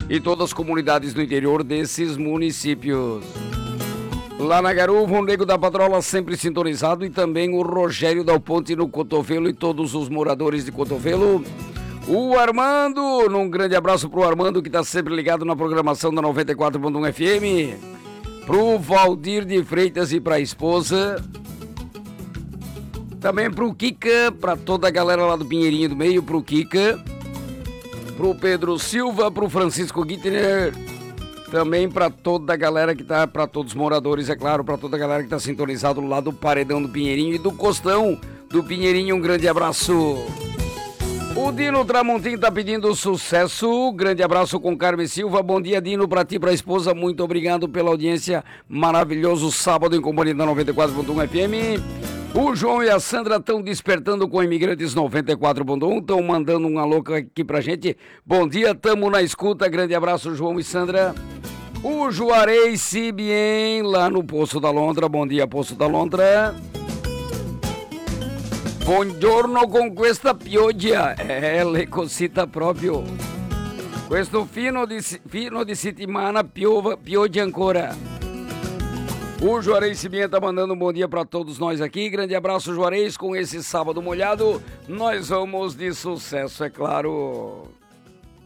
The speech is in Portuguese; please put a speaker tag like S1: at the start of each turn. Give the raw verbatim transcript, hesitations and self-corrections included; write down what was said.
S1: e todas as comunidades do interior desses municípios. Lá na Garuva, o Nego da Patrola sempre sintonizado e também o Rogério Dal Ponte no Cotovelo e todos os moradores de Cotovelo. O Armando, um grande abraço pro Armando que está sempre ligado na programação da noventa e quatro ponto um F M. Pro Valdir de Freitas e pra esposa. Também pro Kika, pra toda a galera lá do Pinheirinho do Meio, pro Kika. Pro Pedro Silva, pro Francisco Gittner. Também para toda a galera que tá, para todos os moradores, é claro, para toda a galera que tá sintonizado lá do Paredão do Pinheirinho e do Costão do Pinheirinho, um grande abraço. O Dino Tramontim tá pedindo sucesso, grande abraço com Carmen Silva, bom dia Dino, para ti e para a esposa, muito obrigado pela audiência, maravilhoso sábado em companhia da noventa e quatro ponto um F M. O João e a Sandra estão despertando com Imigrantes noventa e quatro ponto um, estão mandando um alô aqui pra gente, bom dia, tamo na escuta, grande abraço João e Sandra. O Juarez Sibien, lá no Poço da Londra. Bom dia, Poço da Londra. Buongiorno con questa pioggia. É, le cosita proprio. Questo fino di, fino di settimana piova, pioggia ancora. O Juarez Sibien tá mandando um bom dia para todos nós aqui. Grande abraço, Juarez. Com esse sábado molhado, nós vamos de sucesso, é claro.